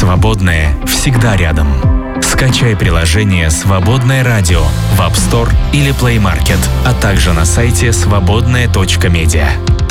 Свободное всегда рядом. Скачай приложение «Свободное радио» в App Store или Play Market, а также на сайте свободное.медиа.